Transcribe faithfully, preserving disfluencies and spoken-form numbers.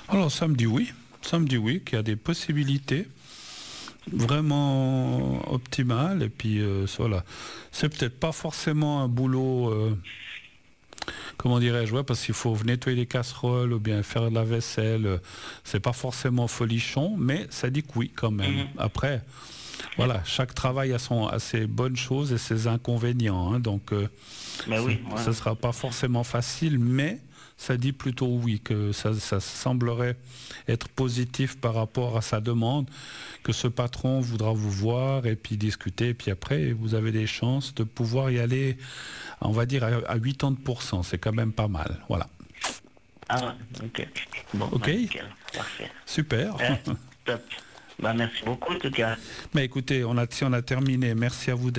Alors ça me dit oui, ça me dit oui, qu'il y a des possibilités vraiment optimales. Et puis euh, voilà, c'est peut-être pas forcément un boulot, euh, comment dirais-je, ouais, parce qu'il faut nettoyer les casseroles ou bien faire de la vaisselle. euh, C'est pas forcément folichon, mais ça dit que oui quand même. Mhm. Après, voilà, chaque travail a, son, a ses bonnes choses et ses inconvénients. Hein, donc, euh, Ben ce oui, ne ouais. sera pas forcément facile, mais ça dit plutôt oui, que ça, ça semblerait être positif par rapport à sa demande, que ce patron voudra vous voir et puis discuter. Et puis après, vous avez des chances de pouvoir y aller, on va dire, à à quatre-vingts pour cent. C'est quand même pas mal. Voilà. Ah ouais, ok. Bon, OK, bah nickel, parfait. super. Hein, top. Bah merci beaucoup en tout cas. Mais écoutez, on a, si on a terminé, merci à vous.